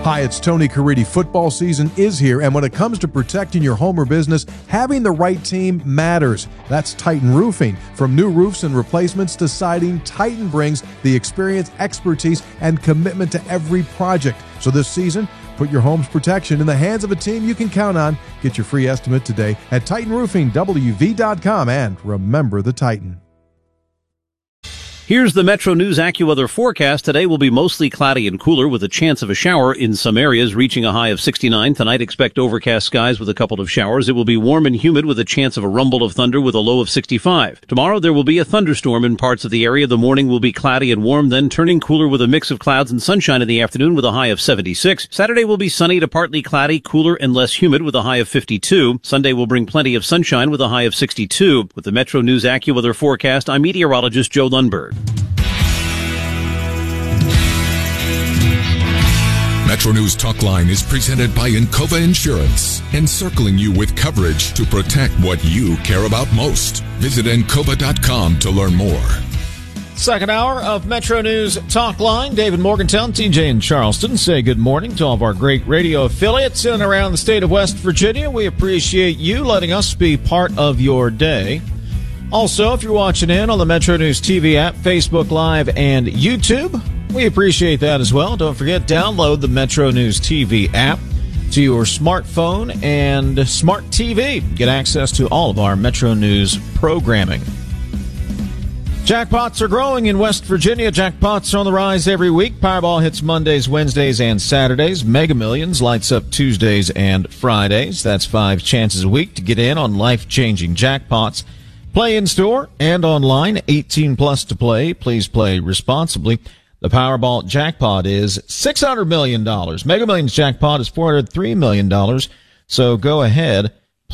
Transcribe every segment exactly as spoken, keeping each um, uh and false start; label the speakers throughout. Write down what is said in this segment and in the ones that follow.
Speaker 1: Hi, it's Tony Caridi. Football season is here, and when it comes to protecting your home or business, having the right team matters. That's Titan Roofing. From new roofs and replacements to siding, Titan brings the experience, expertise, and commitment to every project. So this season, put your home's protection in the hands of a team you can count on. Get your free estimate today at Titan Roofing W V dot com, and remember the Titan.
Speaker 2: Here's the Metro News AccuWeather forecast. Today will be mostly cloudy and cooler with a chance of a shower in some areas, reaching a high of sixty-nine. Tonight, expect overcast skies with a couple of showers. It will be warm and humid with a chance of a rumble of thunder with a low of sixty-five. Tomorrow, there will be a thunderstorm in parts of the area. The morning will be cloudy and warm, then turning cooler with a mix of clouds and sunshine in the afternoon with a high of seventy-six. Saturday will be sunny to partly cloudy, cooler and less humid with a high of fifty-two. Sunday will bring plenty of sunshine with a high of sixty-two. With the Metro News AccuWeather forecast, I'm meteorologist Joe Lundberg.
Speaker 3: Metro News Talkline is presented by Encova Insurance, encircling you with coverage to protect what you care about most. Visit Encova dot com to learn more.
Speaker 4: Second hour of Metro News Talkline. David Morgantown, T J in Charleston. Say good morning to all of our great radio affiliates in and around the state of West Virginia. We appreciate you letting us be part of your day. Also, if you're watching in on the Metro News T V app, Facebook Live, and YouTube, we appreciate that as well. Don't forget, download the Metro News T V app to your smartphone and smart T V. Get access to all of our Metro News programming. Jackpots are growing in West Virginia. Jackpots are on the rise every week. Powerball hits Mondays, Wednesdays, and Saturdays. Mega Millions lights up Tuesdays and Fridays. That's five chances a week to get in on life-changing jackpots. Play in store and online. eighteen plus to play. Please play responsibly. The Powerball jackpot is six hundred million dollars. Mega Millions jackpot is four hundred three million dollars. So go ahead,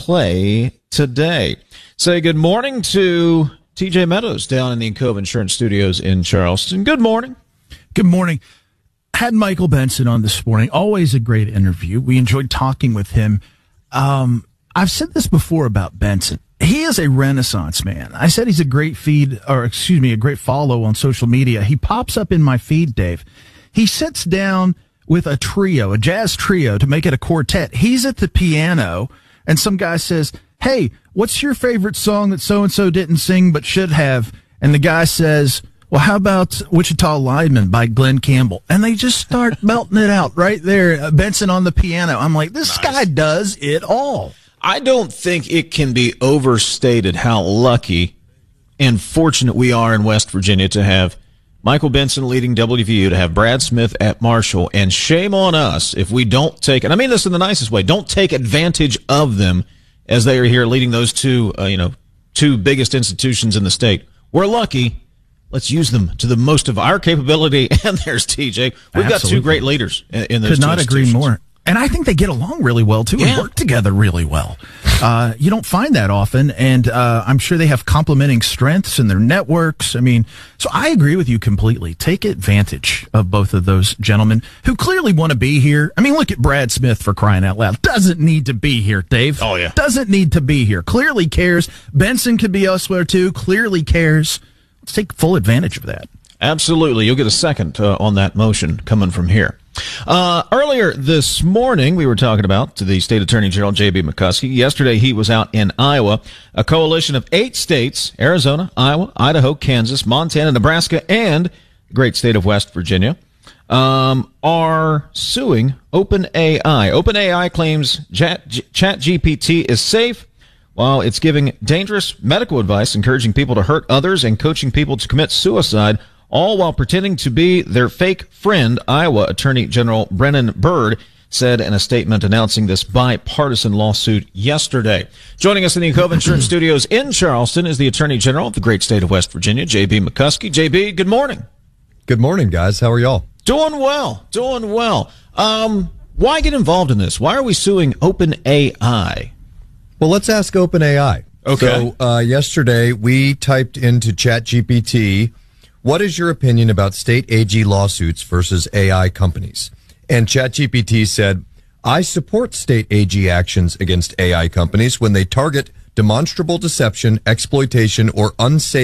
Speaker 4: play today. Say good morning to T J Meadows down in the Encova Insurance Studios in Charleston. Good morning.
Speaker 5: Good morning. Had Michael Benson on this morning. Always a great interview. We enjoyed talking with him. Um, I've said this before about Benson. He is a renaissance man. I said he's a great feed, or excuse me, a great follow on social media. He pops up in my feed, Dave. He sits down with a trio, a jazz trio, to make it a quartet. He's at the piano, and some guy says, hey, what's your favorite song that so-and-so didn't sing but should have? And the guy says, well, how about Wichita Lineman by Glenn Campbell? And they just start belting it out right there, uh, Benson on the piano. I'm like, this nice. Guy does it all.
Speaker 4: I don't think it can be overstated how lucky and fortunate we are in West Virginia to have Michael Benson leading W V U, to have Brad Smith at Marshall, and shame on us if we don't take, and I mean this in the nicest way, don't take advantage of them as they are here leading those two, uh, you know, two biggest institutions in the state. We're lucky. Let's use them to the most of our capability. And there's T J. We've Absolutely. got two great leaders in, in those
Speaker 5: Could
Speaker 4: two
Speaker 5: not agree more. And I think they get along really well, too,
Speaker 4: yeah.
Speaker 5: and work together really well. Uh, you don't find that often, and uh, I'm sure they have complementing strengths in their networks. I mean, so I agree with you completely. Take advantage of both of those gentlemen who clearly want to be here. I mean, look at Brad Smith, for crying out loud. Doesn't need to be here, Dave.
Speaker 4: Oh, yeah.
Speaker 5: Doesn't need to be here. Clearly cares. Benson could be elsewhere, too. Clearly cares. Let's take full advantage of that.
Speaker 4: Absolutely. You'll get a second uh, on that motion coming from here. Uh, earlier this morning, we were talking about to the State Attorney General, J B McCuskey. Yesterday, he was out in Iowa. A coalition of eight states, Arizona, Iowa, Idaho, Kansas, Montana, Nebraska, and the great state of West Virginia, um, are suing OpenAI. OpenAI claims ChatGPT is safe, while it's giving dangerous medical advice, encouraging people to hurt others, and coaching people to commit suicide, all while pretending to be their fake friend. Iowa Attorney General Brennan Byrd said in a statement announcing this bipartisan lawsuit yesterday. Joining us in the Encova Insurance Studios in Charleston is the Attorney General of the great state of West Virginia, J B McCuskey. J B, good morning.
Speaker 6: Good morning, guys. How are y'all?
Speaker 4: Doing well. Doing well. Um, why get involved in this? Why are we suing OpenAI?
Speaker 6: Well, let's ask OpenAI.
Speaker 4: Okay.
Speaker 6: So uh, yesterday we typed into ChatGPT, what is your opinion about state A G lawsuits versus A I companies? And ChatGPT said, I support state A G actions against A I companies when they target demonstrable deception, exploitation, or unsafe